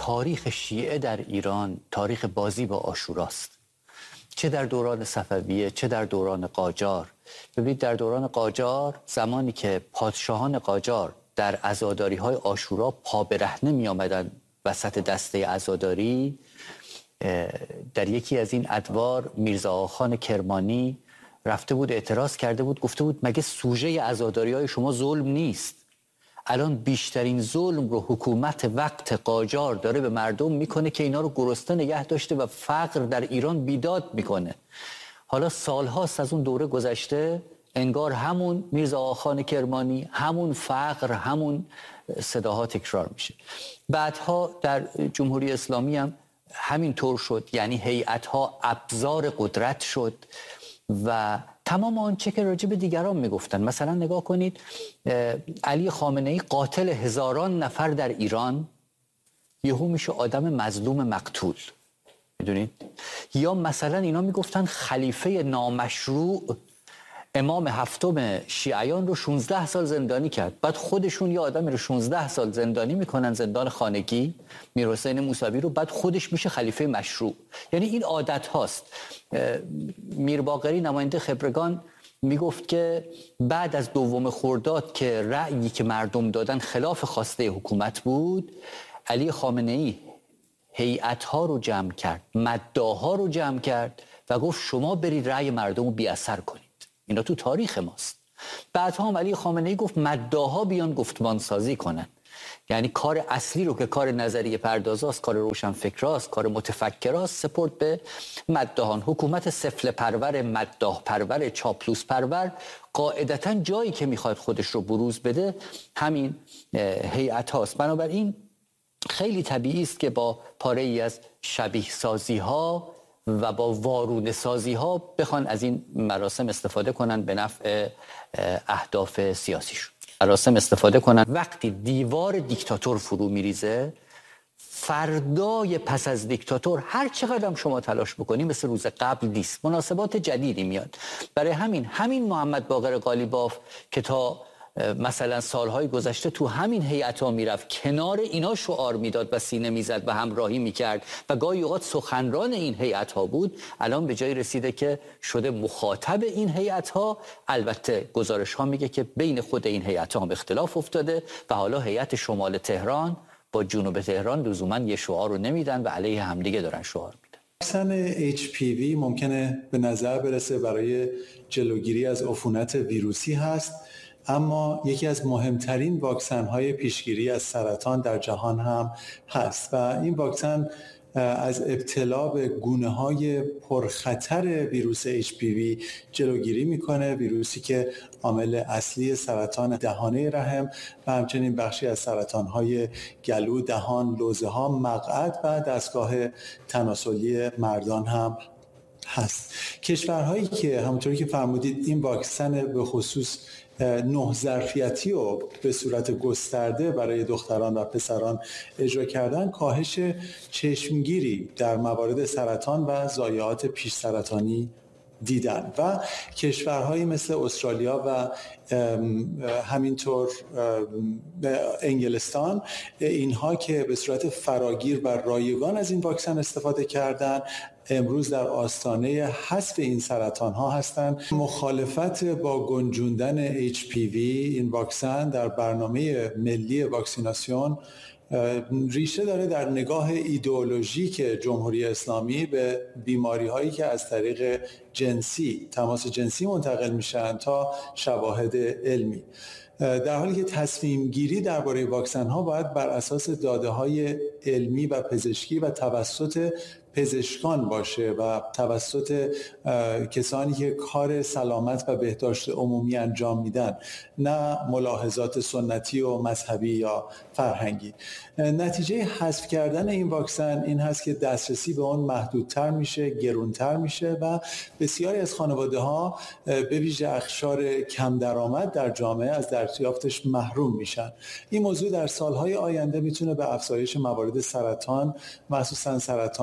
تاریخ شیعه در ایران تاریخ بازی با عاشوراست، چه در دوران صفویه چه در دوران قاجار. ببینید در دوران قاجار زمانی که پادشاهان قاجار در عزاداری‌های عاشورا پا برهنه می آمدن وسط دسته عزاداری، در یکی از این ادوار میرزا آقاخان کرمانی رفته بود اعتراض کرده بود، گفته بود مگه سوژه عزاداری‌های شما ظلم نیست؟ الان بیشترین ظلم رو حکومت وقت قاجار داره به مردم میکنه که اینا رو گرسنه نگه داشته و فقر در ایران بیداد میکنه. حالا سالهاست از اون دوره گذشته، انگار همون میرزا آقاخان کرمانی، همون فقر، همون صداها تکرار میشه. بعدها در جمهوری اسلامی هم همین طور شد، یعنی هیئت‌ها ابزار قدرت شد و تمام آنچه که راجع به دیگران میگفتن. مثلا نگاه کنید علی خامنه‌ای قاتل هزاران نفر در ایران یهو میشه آدم مظلوم مقتول، میدونید؟ یا مثلا اینا میگفتن خلیفه نامشروع امام هفتم شیعیان رو 16 سال زندانی کرد، بعد خودشون یه آدمی رو 16 سال زندانی میکنن، زندان خانگی، میرحسین موسوی رو، بعد خودش میشه خلیفه مشروع. یعنی این عادت هاست. میر باقری نماینده خبرگان میگفت که بعد از 2 خرداد که رأیی که مردم دادن خلاف خواسته حکومت بود، علی خامنه‌ای هیئت‌ها رو جمع کرد، مداح‌ها رو جمع کرد و گفت شما برید رأی مردم رو بی اثر کنید. اینا تو تاریخ ماست. بعدها هم علی خامنه‌ای گفت مداح‌ها بیان گفتمان سازی کنن، یعنی کار اصلی رو که کار نظریه پردازاست، کار روشنفکراست، کار متفکراست، سپرد به مداحان. حکومت سفله پرور، مداح پرور، چاپلوس پرور قاعدتاً جایی که میخواد خودش رو بروز بده همین هیئت هاست. بنابراین خیلی طبیعی است که با پاره ای از شبیه سازی ها و با وارونه سازی ها بخوان از این مراسم استفاده کنن به نفع اهداف سیاسیشون. مراسم استفاده کنن وقتی دیوار دیکتاتور فرو میریزه، فردای پس از دیکتاتور هر چقدر شما تلاش بکنی مثل روز قبل نیست، مناسبات جدیدی میاد. برای همین محمد باقر قالیباف که تا مثلا سالهای گذشته تو همین هیئت‌ها میرفت، کنار اینا شعار میداد و سینه میزد و همراهی میکرد و گاهی اوقات سخنران این هیئت‌ها بود، الان به جای رسیده که شده مخاطب این هیئت‌ها. البته گزارش‌ها میگه که بین خود این هیئت‌ها هم اختلاف افتاده و حالا هیئت شمال تهران با جنوب تهران لزوما یه شعار رو نمیدن و علیه همدیگه دارن شعار میدن. واکسن HPV ممکنه به نظر برسه برای جلوگیری از عفونت ویروسی هست، اما یکی از مهمترین واکسن‌های پیشگیری از سرطان در جهان هم هست و این واکسن از ابتلا به گونه‌های پرخطر ویروس HPV جلوگیری میکنه، ویروسی که عامل اصلی سرطان دهانه رحم و همچنین بخشی از سرطان‌های گلو، دهان، لوزه‌ها، مقعد و دستگاه تناسلی مردان هم هست. کشورهایی که همونطوری که فرمودید این واکسن به خصوص 9 ظرفیتی رو به صورت گسترده برای دختران و پسران اجرا کردن، کاهش چشمگیری در موارد سرطان و ضایعات پیش سرطانی دیدن و کشورهایی مثل استرالیا و همینطور انگلستان، اینها که به صورت فراگیر و رایگان از این واکسن استفاده کردن، امروز در آستانه حذف این سرطان ها هستند. مخالفت با گنجوندن HPV این واکسن در برنامه ملی واکسیناسیون ریشه داره در نگاه ایدئولوژیک جمهوری اسلامی به بیماری هایی که از طریق تماس جنسی منتقل میشن تا شواهد علمی، در حالی که تصمیم گیری درباره واکسن ها باید بر اساس داده های علمی و پزشکی و توسط پزشکان باشه و توسط کسانی که کار سلامت و بهداشت عمومی انجام میدن، نه ملاحظات سنتی و مذهبی یا فرهنگی. نتیجه حذف کردن این واکسن این هست که دسترسی به اون محدودتر میشه، گرونتر میشه و بسیاری از خانواده ها به ویژه اقشار کم درآمد در جامعه از دریافتش محروم میشن. این موضوع در سالهای آینده میتونه به افزایش موارد سرطان، مخصوصا سرطان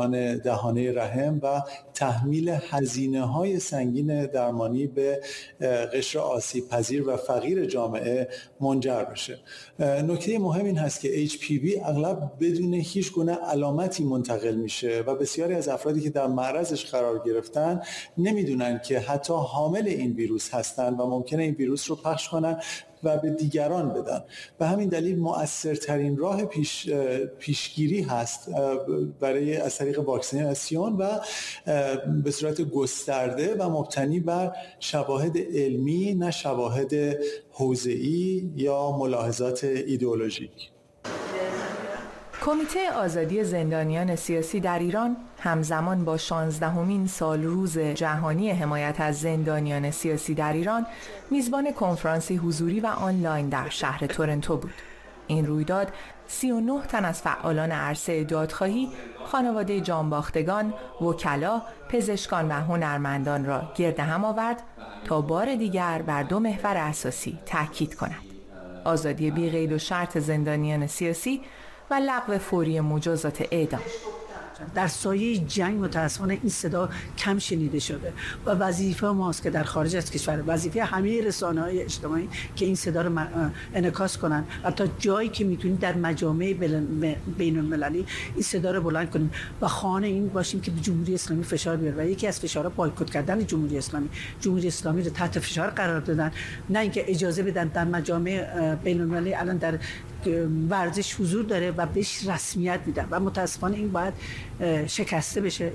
دهانه رحم و تحمیل هزینه‌های سنگین درمانی به قشر آسیب پذیر و فقیر جامعه منجر بشه. نکته مهم این هست که HPV اغلب بدون هیچ گونه علامتی منتقل میشه و بسیاری از افرادی که در معرضش قرار گرفتن نمیدونن که حتی حامل این ویروس هستن و ممکنه این ویروس رو پخش کنن و به دیگران بدن. به همین دلیل مؤثرترین راه پیشگیری هست برای از طریق واکسیناسیون و به صورت گسترده و مبتنی بر شواهد علمی نه شواهد حوزه‌ای یا ملاحظات ایدئولوژیک. کمیته آزادی زندانیان سیاسی در ایران همزمان با 16مین سال روز جهانی حمایت از زندانیان سیاسی در ایران میزبان کنفرانسی حضوری و آنلاین در شهر تورنتو بود. این رویداد 39 تن از فعالان عرصه دادخواهی، خانواده جانباختگان، وکلا، پزشکان و هنرمندان را گرد هم آورد تا بار دیگر بر 2 محور اساسی تاکید کند: آزادی بی قید و شرط زندانیان سیاسی و لغو فوری مجازات اعدام. در سایه جنگ متاسفانه این صدا کم شنیده شده و وظیفه ماست که در خارج از کشور، وظیفه همه رسانه‌های اجتماعی که این صدا رو انعکاس کنن و تا جایی که میتونیم در مجامع بین المللی این صدا رو بلند کنیم و خانه این باشیم که به جمهوری اسلامی فشار بیاره. و یکی از فشارها بایکوت کردن جمهوری اسلامی رو تحت فشار قرار دادن، نه اینکه اجازه بدن در مجامع بین المللی الان در ورزش حضور داره و بهش رسمیت میدن و متاسفانه این باید شکسته بشه.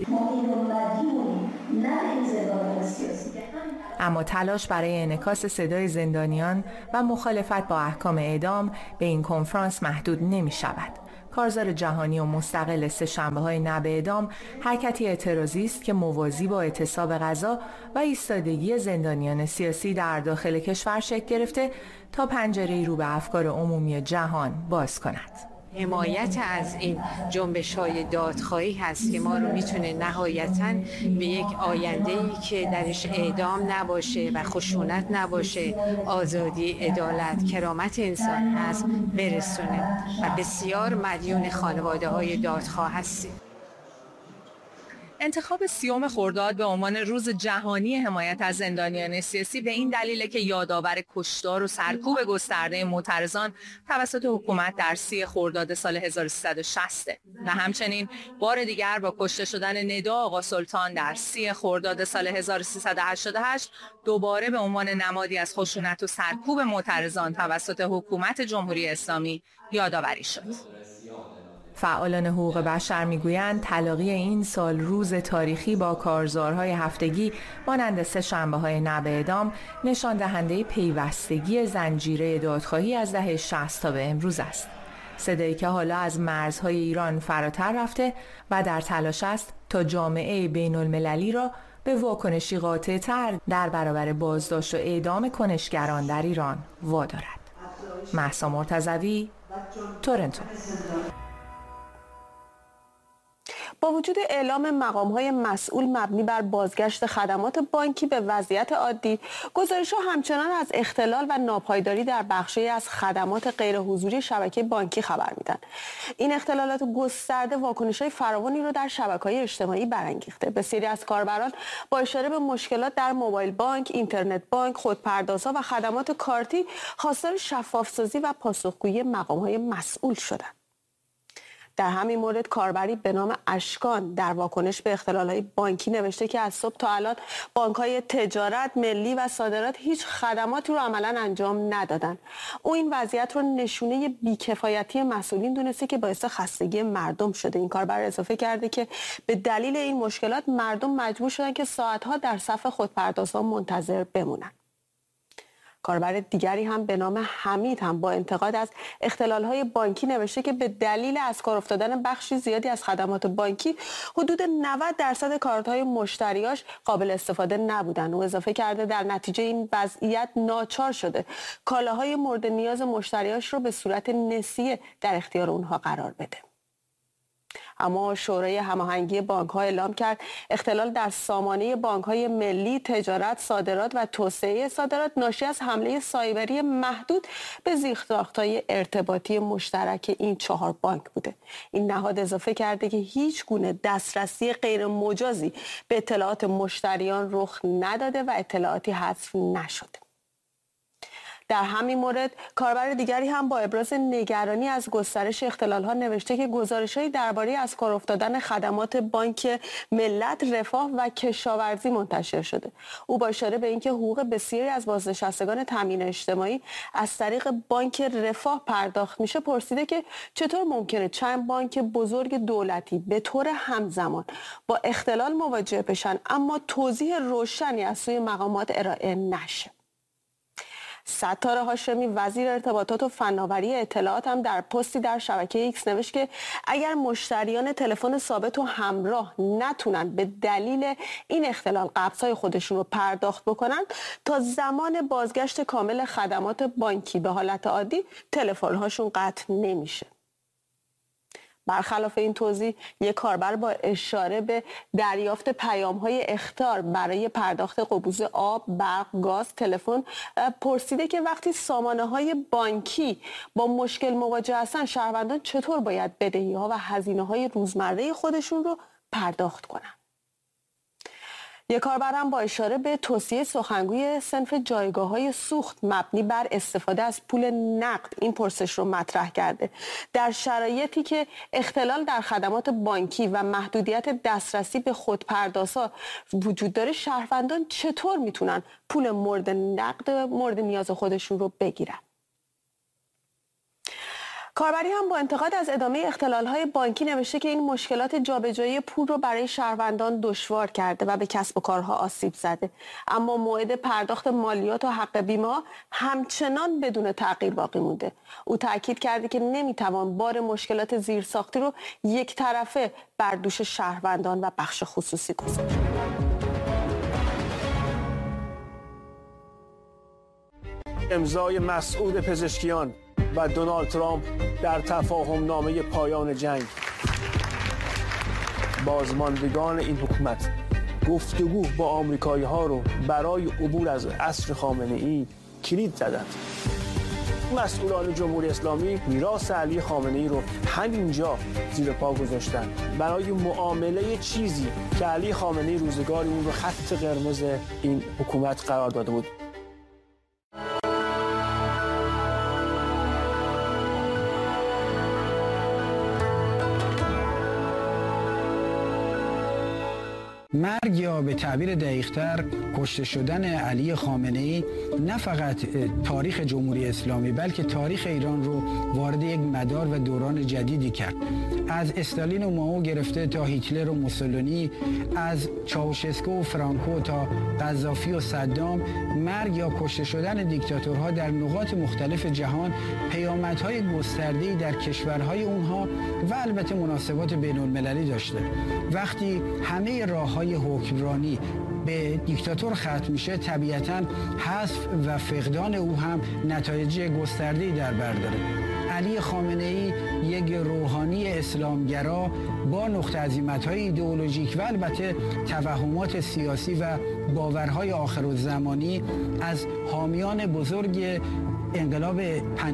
اما تلاش برای انعکاس صدای زندانیان و مخالفت با احکام اعدام به این کنفرانس محدود نمی شود. کارزار جهانی و مستقل سه‌شنبه‌های نه به اعدام حرکتی اعتراضی است که موازی با اعتصاب غذا و ایستادگی زندانیان سیاسی در داخل کشور شکل گرفته تا پنجره‌ای رو به افکار عمومی جهان باز کند. حمایت از این جنبش‌های دادخواهی هست که ما رو میتونه نهایتاً به یک آینده‌ای که درش اعدام نباشه و خشونت نباشه، آزادی، عدالت، کرامت انسان هست برسونه و بسیار مدیون خانواده‌های دادخواه هستیم. انتخاب 30 خرداد به عنوان روز جهانی حمایت از زندانیان سیاسی به این دلیل که یادآور کشتار و سرکوب گسترده معترضان توسط حکومت در 30 خرداد سال 1360 و همچنین بار دیگر با کشته شدن ندا آقا سلطان در 30 خرداد سال 1388 دوباره به عنوان نمادی از خشونت و سرکوب معترضان توسط حکومت جمهوری اسلامی یادآوری شد. فعالان حقوق بشر میگویند تلاقی این سال روز تاریخی با کارزارهای هفتگی مانند سه‌شنبه‌های نه به اعدام نشان دهنده پیوستگی زنجیره دادخواهی از دهه 60 تا به امروز است. صدایی که حالا از مرزهای ایران فراتر رفته و در تلاش است تا جامعه بین المللی را به واکنشی قاطع‌تر در برابر بازداشت و اعدام کنشگران در ایران وادارد. مهسا مرتضوی، تورنتو. با وجود اعلام مقام‌های مسئول مبنی بر بازگشت خدمات بانکی به وضعیت عادی، گزارش‌ها همچنان از اختلال و ناپایداری در بخشی از خدمات غیرحضوری شبکه بانکی خبر میدن. این اختلالات گسترده واکنش‌های فراوانی رو در شبکه‌های اجتماعی برانگیخته. بسیاری از کاربران با اشاره به مشکلات در موبایل بانک، اینترنت بانک، خودپردازها و خدمات کارتی خواستار شفاف‌سازی و پاسخگویی مقام‌های مسئول شدند. در همین مورد کاربری به نام اشکان در واکنش به اختلال‌های بانکی نوشته که از صبح تا الان بانک‌های تجارت، ملی و صادرات هیچ خدماتی رو عملاً انجام ندادن. او این وضعیت رو نشونه بی‌کفایتی مسئولین دونسته که باعث خستگی مردم شده. این کاربر اضافه کرده که به دلیل این مشکلات مردم مجبور شدن که ساعت‌ها در صف خودپردازها منتظر بمونن. کاربر دیگری هم به نام حمید هم با انتقاد از اختلال‌های بانکی نوشته که به دلیل از کار افتادن بخشی زیادی از خدمات بانکی حدود 90% کارت‌های مشتریاش قابل استفاده نبودن. او اضافه کرده در نتیجه این وضعیت ناچار شده کالاهای مورد نیاز مشتریاش رو به صورت نسیه در اختیار اونها قرار بده. اما شورای هماهنگی بانک‌ها اعلام کرد اختلال در سامانه بانک‌های ملی، تجارت، صادرات و توسعه صادرات ناشی از حمله سایبری محدود به زیرساخت‌های ارتباطی مشترک این 4 بانک بوده. این نهاد اضافه کرده که هیچ گونه دسترسی غیر مجازی به اطلاعات مشتریان رخ نداده و اطلاعاتی حذف نشده. در همین مورد کاربر دیگری هم با ابراز نگرانی از گسترش اختلال‌ها نوشته که گزارش‌هایی درباره از کار افتادن خدمات بانک ملت، رفاه و کشاورزی منتشر شده. او با اشاره به اینکه حقوق بسیاری از بازنشستگان تامین اجتماعی از طریق بانک رفاه پرداخت میشه پرسیده که چطور ممکنه چند بانک بزرگ دولتی به طور همزمان با اختلال مواجه بشن اما توضیح روشنی از سوی مقامات ارائه نشه. ستار هاشمی وزیر ارتباطات و فناوری اطلاعات هم در پستی در شبکه ایکس نوشت که اگر مشتریان تلفن ثابت و همراه نتونن به دلیل این اختلال قبض‌های خودشون رو پرداخت بکنن تا زمان بازگشت کامل خدمات بانکی به حالت عادی تلفن‌هاشون قطع نمیشه. برخلاف این توضیح، یک کاربر با اشاره به دریافت پیام‌های اخطار برای پرداخت قبوز آب، برق، گاز، تلفن پرسیده که وقتی سامانه‌های بانکی با مشکل مواجه هستن شهروندان چطور باید بدهی‌ها و هزینه‌های روزمره خودشون رو پرداخت کنن. یک کاربر هم با اشاره به توصیه سخنگوی صنف جایگاه‌های سوخت مبنی بر استفاده از پول نقد این پرسش رو مطرح کرده. در شرایطی که اختلال در خدمات بانکی و محدودیت دسترسی به خودپردازها وجود داره، شهروندان چطور میتونن پول مورد نقد مورد نیاز خودشون رو بگیرن؟ کاربری هم با انتقاد از ادامه اختلال‌های بانکی نوشته که این مشکلات جابجایی پول رو برای شهروندان دشوار کرده و به کسب و کارها آسیب زده، اما موعد پرداخت مالیات و حق بیمه همچنان بدون تغییر باقی مونده. او تاکید کرده که نمیتوان بار مشکلات زیرساختی رو یک طرفه بر دوش شهروندان و بخش خصوصی گذاشت. امضای مسعود پزشکیان و دونالد ترامپ در تفاهم نامه پایان جنگ. بازماندگان این حکومت گفتگو با آمریکایی ها رو برای عبور از عصر خامنه ای کلید زدند. مسئولان جمهوری اسلامی میراث علی خامنه ای رو همینجا زیر پا گذاشتن برای معامله چیزی که علی خامنه ای روزگاری اون رو خط قرمز این حکومت قرار داده بود. مرگ یا به تعبیر دقیق‌تر کشته شدن علی خامنه‌ای نه فقط تاریخ جمهوری اسلامی بلکه تاریخ ایران رو وارد یک مدار و دوران جدیدی کرد. از استالین و مائو گرفته تا هیتلر و موسولینی، از چاوشسکو و فرانکو تا قذافی و صدام، مرگ یا کشته شدن دیکتاتورها در نقاط مختلف جهان پیامدهای گسترده‌ای در کشورهای اونها و البته مناسبات بین‌المللی داشته. وقتی همه راه‌های حکمرانی به دیکتاتور ختم میشه، طبیعتاً حذف و فقدان او هم نتایج گسترده‌ای در بر داره. علی خامنه‌ای یک روحانی اسلامگرا با نقطه عظیمت‌های ایدئولوژیک و البته توهمات سیاسی و باورهای آخرالزمانی از حامیان بزرگ انقلاب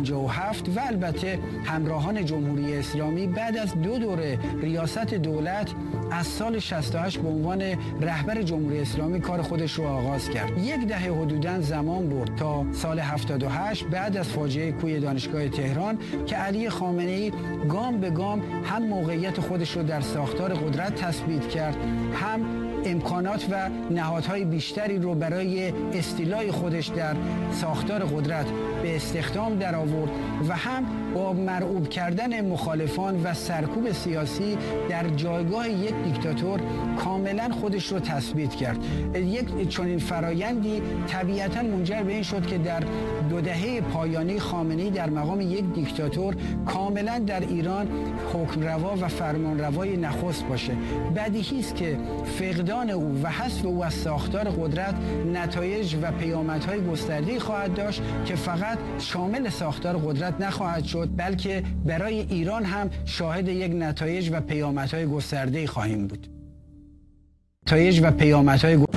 57 و البته همراهان جمهوری اسلامی بعد از 2 دوره ریاست دولت از سال 68 به عنوان رهبر جمهوری اسلامی کار خودش رو آغاز کرد. 10 دهه حدوداً زمان برد تا سال 78 بعد از فاجعه کوی دانشگاه تهران که علی خامنه‌ای گام به گام هم موقعیت خودش رو در ساختار قدرت تثبیت کرد، هم امکانات و نهادهای بیشتری رو برای استیلای خودش در ساختار قدرت به استخدام در آورد و هم با مرعوب کردن مخالفان و سرکوب سیاسی در جایگاه یک دیکتاتور کاملا خودش رو تثبیت کرد. یک چنین فرایندی طبیعتا منجر به این شد که در 2 دهه پایانی خامنه‌ای در مقام یک دیکتاتور کاملا در ایران حکمروا و فرمانروای نخست باشه. بدیهی است که فقدان او و حذف او از ساختار قدرت نتایج و پیامدهای گسترده‌ای خواهد داشت که فقط شامل ساختار قدرت نخواهد شد بود، بلکه برای ایران هم شاهد یک نتایج و پیامدهای گسترده‌ای خواهیم بود. نتایج و پیامدهای